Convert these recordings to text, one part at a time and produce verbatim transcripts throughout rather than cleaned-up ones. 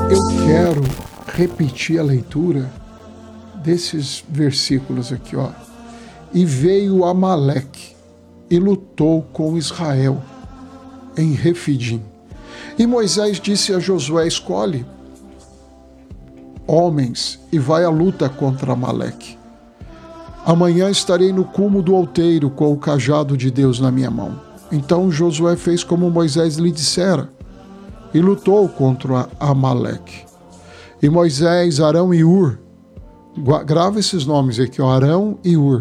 Eu quero repetir a leitura desses versículos aqui, ó. E veio Amaleque e lutou com Israel em Refidim. E Moisés disse a Josué: escolhe homens e vai à luta contra Amaleque. Amanhã estarei no cume do outeiro com o cajado de Deus na minha mão. Então Josué fez como Moisés lhe dissera e lutou contra Amaleque. E Moisés, Arão e Ur, grava esses nomes aqui, ó, Arão e Ur,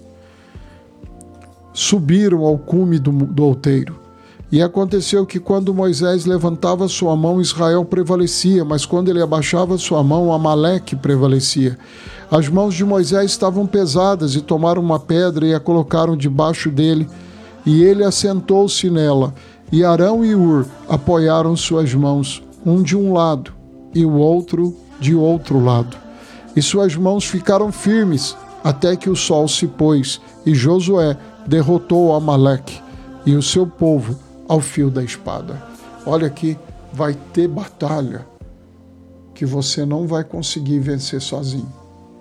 subiram ao cume do, do outeiro. E aconteceu que quando Moisés levantava sua mão, Israel prevalecia, mas quando ele abaixava sua mão, Amaleque prevalecia. As mãos de Moisés estavam pesadas e tomaram uma pedra e a colocaram debaixo dele, e ele assentou-se nela. E Arão e Ur apoiaram suas mãos, um de um lado e o outro de outro lado. E suas mãos ficaram firmes até que o sol se pôs, e Josué derrotou Amaleque e o seu povo ao fio da espada. Olha aqui, vai ter batalha que você não vai conseguir vencer sozinho.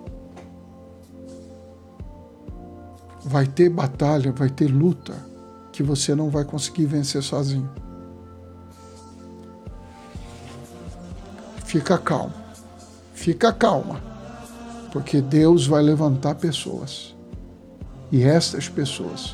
Vai ter batalha, vai ter luta que você não vai conseguir vencer sozinho. Fica calmo, fica calma, porque Deus vai levantar pessoas. E estas pessoas